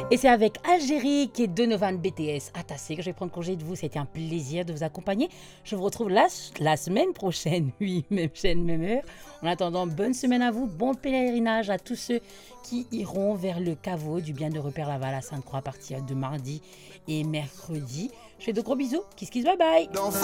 Et c'est avec Algérie qui est Donovan BTS à Tassé que je vais prendre congé de vous. C'était un plaisir de vous accompagner. Je vous retrouve la semaine prochaine. Oui, même chaîne, même heure. En attendant, bonne semaine à vous. Bon pèlerinage à tous ceux qui iront vers le caveau du bien de Repère Laval à Sainte-Croix à partir de mardi et mercredi. Je fais de gros bisous. Kiss kiss, bye bye.